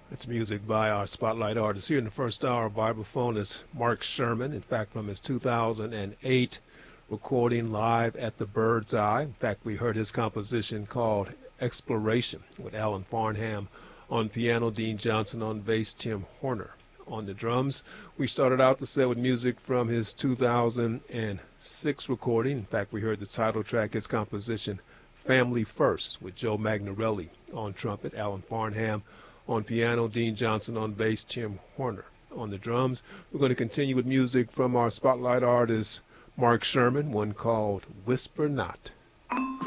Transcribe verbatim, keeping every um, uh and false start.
It's music by our spotlight artist. Here in the first hour of Vibraphone is Mark Sherman, in fact, from his two thousand eight recording live at the Bird's Eye. In fact, we heard his composition called Exploration with Alan Farnham on piano, Dean Johnson on bass, Tim Horner on the drums. We started out the set with music from his two thousand six recording. In fact, we heard the title track, his composition Family First, with Joe Magnarelli on trumpet, Alan Farnham on piano, Dean Johnson on bass, Tim Horner on the drums. We're going to continue with music from our spotlight artist, Mark Sherman, one called Whisper Not.